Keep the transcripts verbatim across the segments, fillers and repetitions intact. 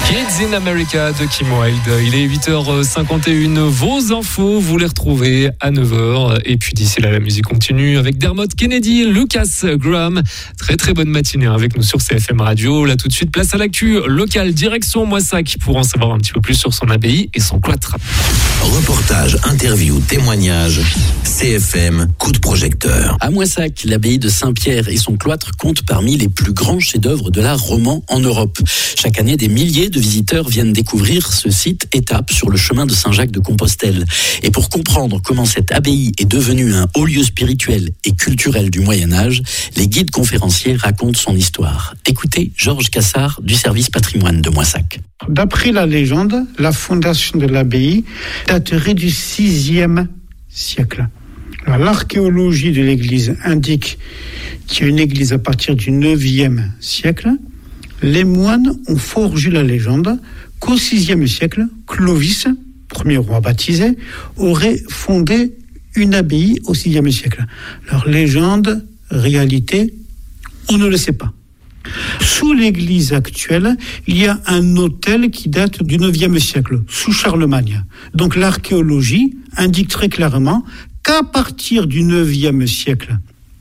Kids in America de Kim Wilde. Il est huit heures cinquante et une. Vos infos, vous les retrouvez à neuf heures. Et puis d'ici là, la musique continue avec Dermot Kennedy, Lucas Graham. Très très bonne matinée avec nous sur C F M Radio. Là tout de suite, place à l'actu locale, direction Moissac pour en savoir un petit peu plus sur son abbaye et son cloître. Reportage, interview, témoignage. C F M, coup de projecteur. À Moissac, l'abbaye de Saint-Pierre et son cloître comptent parmi les plus grands chefs-d'œuvre de l'art roman en Europe. Chaque année, des milliers de visiteurs viennent découvrir ce site étape sur le chemin de Saint-Jacques de Compostelle. Et pour comprendre comment cette abbaye est devenue un haut lieu spirituel et culturel du Moyen-Âge, les guides conférenciers racontent son histoire. Écoutez Georges Cassard du service patrimoine de Moissac. D'après la légende, la fondation de l'abbaye daterait du sixième siècle. Alors, l'archéologie de l'église indique qu'il y a une église à partir du neuvième siècle. Les moines ont forgé la légende qu'au sixième siècle, Clovis, premier roi baptisé, aurait fondé une abbaye au sixième siècle. Alors, légende, réalité, on ne le sait pas. Sous l'église actuelle, il y a un autel qui date du neuvième siècle, sous Charlemagne. Donc l'archéologie indique très clairement qu'à partir du neuvième siècle,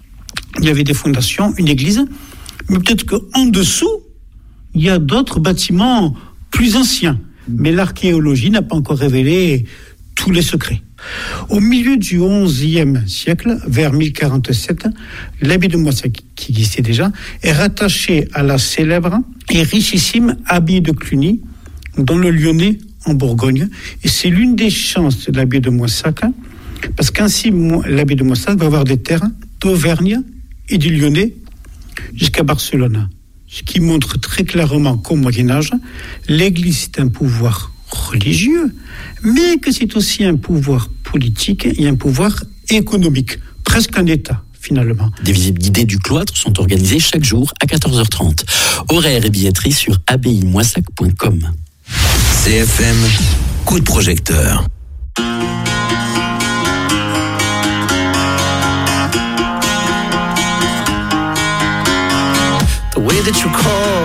il y avait des fondations, une église, mais peut-être qu'en dessous, il y a d'autres bâtiments plus anciens. Mais l'archéologie n'a pas encore révélé tous les secrets. Au milieu du onzième siècle, vers mille quarante-sept, l'abbaye de Moissac, qui existait déjà, est rattachée à la célèbre et richissime abbaye de Cluny, dans le Lyonnais, en Bourgogne. Et c'est l'une des chances de l'abbaye de Moissac, parce qu'ainsi, l'abbaye de Moissac va avoir des terres d'Auvergne et du Lyonnais jusqu'à Barcelone. Ce qui montre très clairement qu'au Moyen-Âge, l'Église est un pouvoir religieux, mais que c'est aussi un pouvoir politique et un pouvoir économique, presque un État finalement. Des visites guidées du cloître sont organisées chaque jour à quatorze heures trente. Horaires et billetterie sur abbaye moissac point com. C F M, coup de projecteur. The way that you call